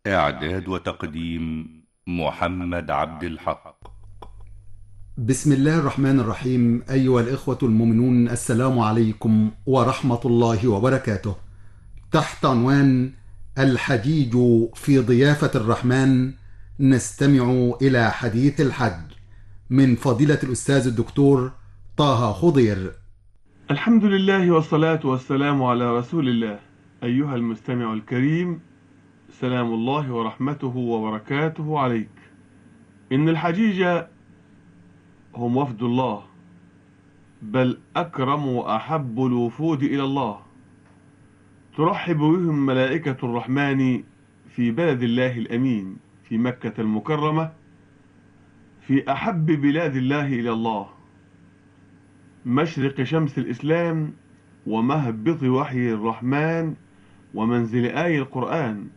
إعداد وتقديم محمد عبد الحق. بسم الله الرحمن الرحيم. أيها الإخوة المؤمنون، السلام عليكم ورحمة الله وبركاته. تحت عنوان الحجيج في ضيافة الرحمن نستمع إلى حديث الحج من فضيلة الأستاذ الدكتور طه خضير. الحمد لله والصلاة والسلام على رسول الله. أيها المستمع الكريم، سلام الله ورحمته وبركاته عليك. إن الحجيج هم وفد الله، بل أكرم وأحب الوفود إلى الله. ترحب بهم ملائكة الرحمن في بلد الله الأمين، في مكة المكرمة، في أحب بلاد الله إلى الله، مشرق شمس الإسلام ومهبط وحي الرحمن ومنزل آي القرآن.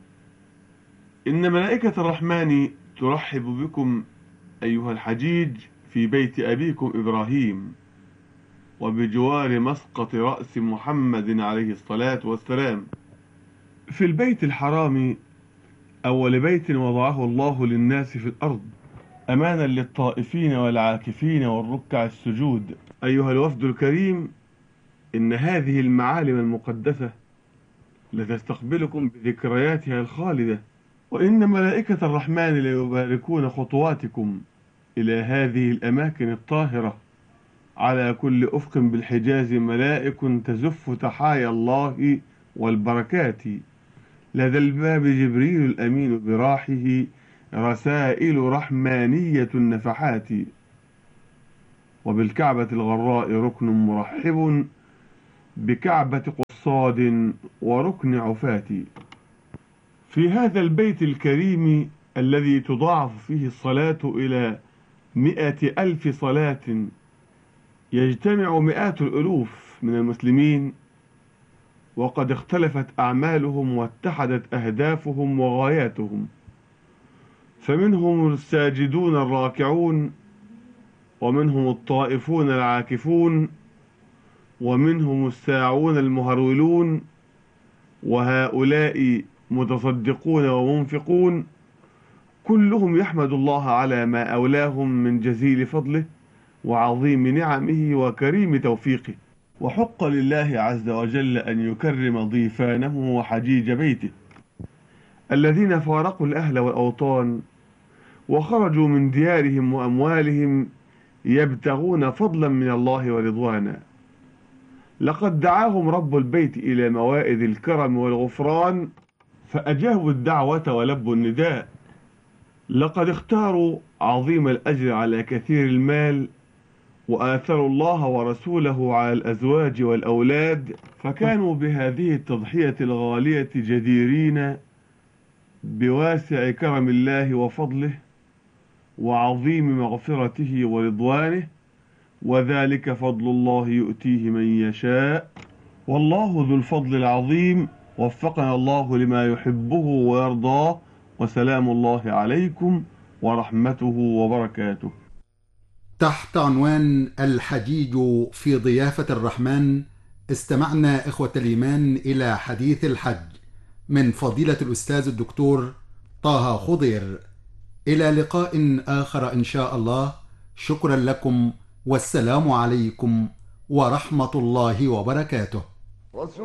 إن ملائكة الرحمن ترحب بكم أيها الحجيج في بيت أبيكم إبراهيم، وبجوار مسقط رأس محمد عليه الصلاة والسلام، في البيت الحرام، أول بيت وضعه الله للناس في الأرض، أمانا للطائفين والعاكفين والركع السجود. أيها الوفد الكريم، إن هذه المعالم المقدسة لتستقبلكم بذكرياتها الخالدة، وإن ملائكة الرحمن ليباركون خطواتكم إلى هذه الأماكن الطاهرة. على كل أفق بالحجاز ملائك تزف تحايا الله والبركات، لدى الباب جبريل الأمين براحه رسائل رحمانية النفحات، وبالكعبة الغراء ركن مرحب بكعبة قصاد وركن عفات. في هذا البيت الكريم الذي تضاعف فيه الصلاة إلى 100,000 صلاة، يجتمع مئات الألوف من المسلمين، وقد اختلفت أعمالهم واتحدت أهدافهم وغاياتهم، فمنهم الساجدون الراكعون، ومنهم الطائفون العاكفون، ومنهم الساعون المهرولون، وهؤلاء متصدقون ومنفقون، كلهم يحمد الله على ما أولاهم من جزيل فضله وعظيم نعمه وكريم توفيقه. وحق لله عز وجل أن يكرم ضيفانه وحجيج بيته الذين فارقوا الأهل والأوطان وخرجوا من ديارهم وأموالهم يبتغون فضلا من الله ورضوانا. لقد دعاهم رب البيت إلى موائد الكرم والغفران، فأجابوا الدعوة ولبوا النداء. لقد اختاروا عظيم الأجر على كثير المال، وآثروا الله ورسوله على الأزواج والأولاد، فكانوا بهذه التضحية الغالية جديرين بواسع كرم الله وفضله وعظيم مغفرته ورضوانه، وذلك فضل الله يؤتيه من يشاء، والله ذو الفضل العظيم. وفقنا الله لما يحبه ويرضاه، وسلام الله عليكم ورحمته وبركاته. تحت عنوان الحجيج في ضيافة الرحمن استمعنا إخوة الإيمان إلى حديث الحج من فضيلة الأستاذ الدكتور طه خضير. إلى لقاء آخر إن شاء الله. شكرا لكم، والسلام عليكم ورحمة الله وبركاته.